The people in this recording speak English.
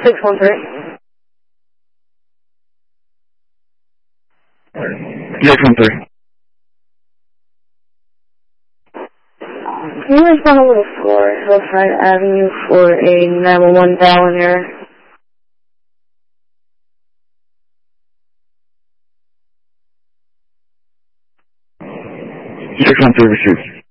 613. 613. Can you respond a little slower, Hillside Avenue, for a 911 dial-in error? 613 received.